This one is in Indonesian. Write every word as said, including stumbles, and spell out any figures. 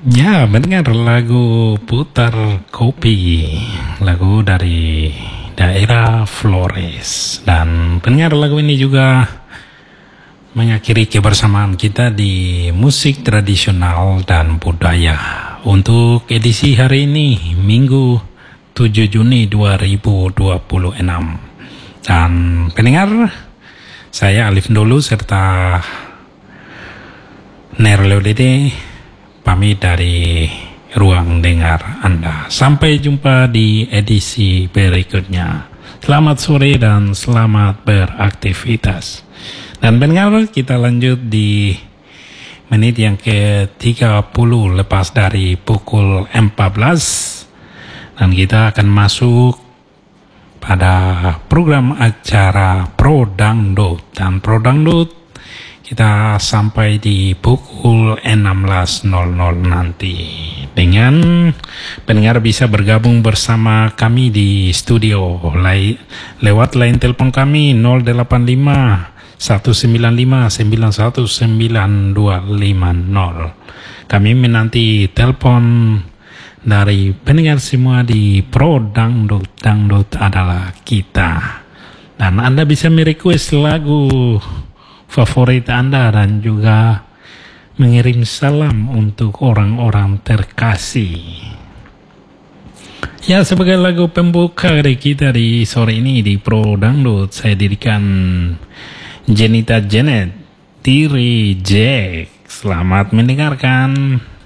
Ya, mendengar lagu Putar Kopi, lagu dari daerah Flores. Dan pendengar lagu ini juga mengakhiri kebersamaan kita di musik tradisional dan budaya. Untuk edisi hari ini, Minggu tujuh Juni dua ribu dua puluh enam. Dan pendengar, saya Alif Dulu serta Nerleo Dede pamit dari ruang dengar Anda. Sampai jumpa di edisi berikutnya. Selamat sore dan selamat beraktivitas. Dan pendengar, kita lanjut di menit yang ke tiga puluh lepas dari pukul empat belas. Dan kita akan masuk pada program acara Pro Dangdut. Dan Pro Dangdut kita sampai di pukul enam belas nol nol nanti. Dengan pendengar bisa bergabung bersama kami di studio lai, lewat line telepon kami nol delapan lima satu sembilan lima sembilan satu sembilan dua lima nol. Kami menanti telepon dari pendengar semua di Pro Dangdut. Dangdut adalah kita. Dan Anda bisa merequest lagu favorit Anda dan juga mengirim salam untuk orang-orang terkasih. Ya, sebagai lagu pembuka dari kita di sore ini di Pro Dangdut, saya dirikan Jenita Janet, Tiri Jack. Selamat mendengarkan.